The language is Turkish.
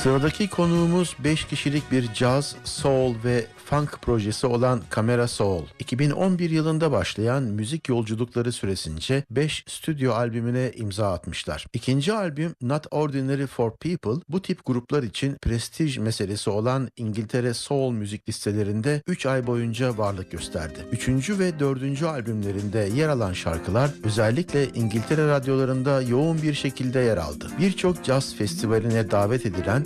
Sıradaki konuğumuz 5 kişilik bir caz, soul ve funk projesi olan Camera Soul. 2011 yılında başlayan müzik yolculukları süresince 5 stüdyo albümüne imza atmışlar. İkinci albüm Not Ordinary for People bu tip gruplar için prestij meselesi olan İngiltere soul müzik listelerinde 3 ay boyunca varlık gösterdi. 3. ve 4. albümlerinde yer alan şarkılar özellikle İngiltere radyolarında yoğun bir şekilde yer aldı. Birçok caz festivaline davet edilen